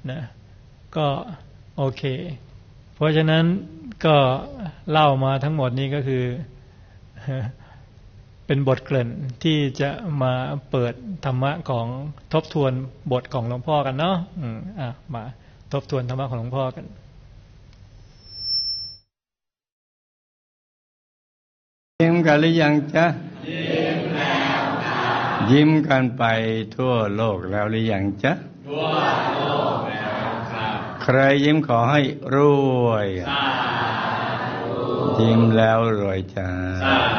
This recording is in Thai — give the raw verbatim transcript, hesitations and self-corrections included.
นะก็โอเคเพราะฉะนั้นก็เล่ามาทั้งหมดนี้ก็คือเป็นบทเกริ่นที่จะมาเปิดธรรมะของทบทวนบทของหลวงพ่อกันเนาะอืมอ่ะมาทบทวนธรรมะของหลวงพ่อกันยิ้มกันหรือยังจ๊ะยิ้มแล้วครับยิ้มกันไปทั่วโลกแล้วหรือยังจ๊ะทั่วโลกแล้วครับใครยิ้มขอให้รวยยิ้มแล้วรวยจ้า